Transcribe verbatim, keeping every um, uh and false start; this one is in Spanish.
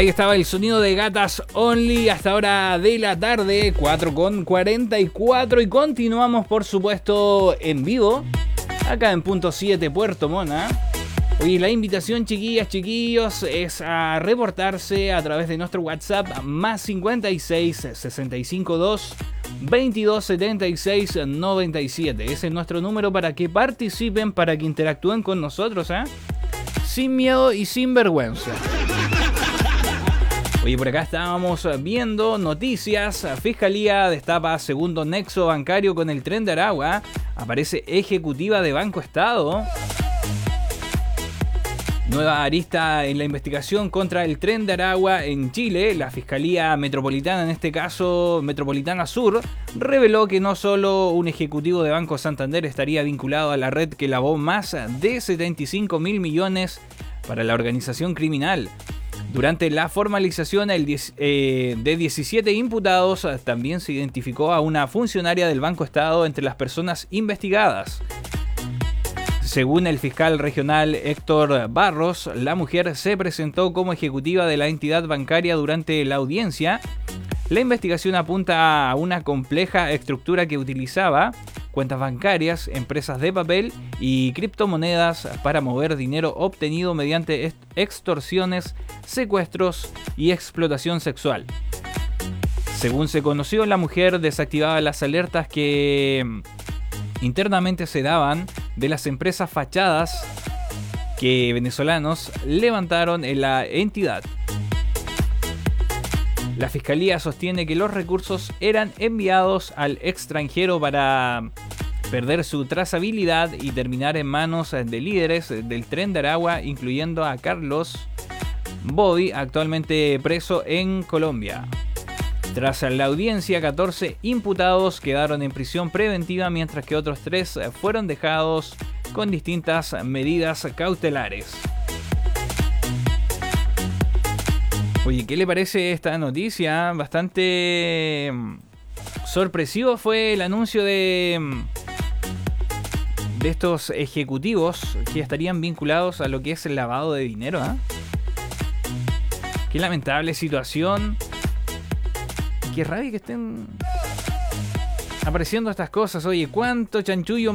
Ahí estaba el sonido de Gatas Only hasta hora de la tarde, cuatro con cuarenta y cuatro, y continuamos por supuesto en vivo, acá en Punto siete Puerto Mona. Oye, la invitación, chiquillas, chiquillos, es a reportarse a través de nuestro WhatsApp más cincuenta y seis, sesenta y cinco dos, veintidós, setenta y seis, noventa y siete. Ese es nuestro número para que participen, para que interactúen con nosotros, ¿eh? Sin miedo y sin vergüenza. Oye, por acá estábamos viendo noticias. Fiscalía destapa segundo nexo bancario con el Tren de Aragua. Aparece ejecutiva de Banco Estado. Nueva arista en la investigación contra el Tren de Aragua en Chile. La Fiscalía Metropolitana, en este caso Metropolitana Sur, reveló que no solo un ejecutivo de Banco Santander estaría vinculado a la red que lavó más de setenta y cinco mil millones para la organización criminal. Durante la formalización el diez, eh, de diecisiete imputados, también se identificó a una funcionaria del Banco Estado entre las personas investigadas. Según el fiscal regional Héctor Barros, la mujer se presentó como ejecutiva de la entidad bancaria durante la audiencia. La investigación apunta a una compleja estructura que utilizaba cuentas bancarias, empresas de papel y criptomonedas para mover dinero obtenido mediante extorsiones, secuestros y explotación sexual. Según se conoció, la mujer desactivaba las alertas que internamente se daban de las empresas fachadas que venezolanos levantaron en la entidad. La fiscalía sostiene que los recursos eran enviados al extranjero para perder su trazabilidad y terminar en manos de líderes del Tren de Aragua, incluyendo a Carlos Bobby, actualmente preso en Colombia. Tras la audiencia, catorce imputados quedaron en prisión preventiva, mientras que otros tres fueron dejados con distintas medidas cautelares. Oye, ¿qué le parece esta noticia? Bastante sorpresivo fue el anuncio de, de estos ejecutivos que estarían vinculados a lo que es el lavado de dinero, ¿eh? Qué lamentable situación. Qué rabia que estén apareciendo estas cosas. Oye, cuánto chanchullo